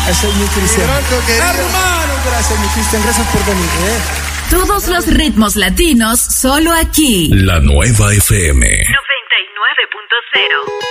Ese es mi Cristian. Hermano, gracias, mi Cristian. Gracias por venir. Todos los ritmos latinos, solo aquí. La Nueva FM 99.0.